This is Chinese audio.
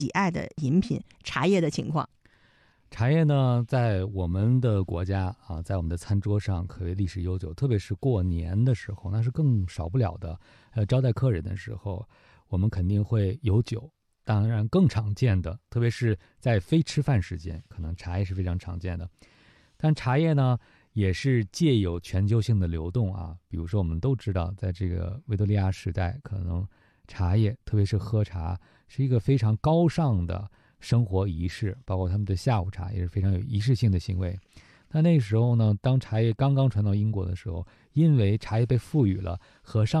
喜爱的饮品茶叶的情况。 茶叶呢，在我们的国家啊，在我们的餐桌上可谓历史悠久，特别是过年的时候，那是更少不了的。招待客人的时候，我们肯定会有酒。当然，更常见的，特别是在非吃饭时间，可能茶叶是非常常见的。但茶叶呢，也是借有全球性的流动啊。比如说，我们都知道，在这个维多利亚时代，可能茶叶，特别是喝茶，是一个非常高尚的生活仪式，包括他们的下午茶也是非常有仪式性的行为。那时候呢，当茶叶刚刚传到英国的时候，因为茶叶被赋予了和上